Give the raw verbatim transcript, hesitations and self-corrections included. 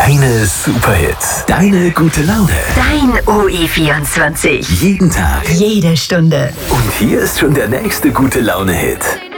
Deine Superhits. Deine gute Laune. Dein O E vierundzwanzig. Jeden Tag. Jede Stunde. Und hier ist schon der nächste gute Laune-Hit.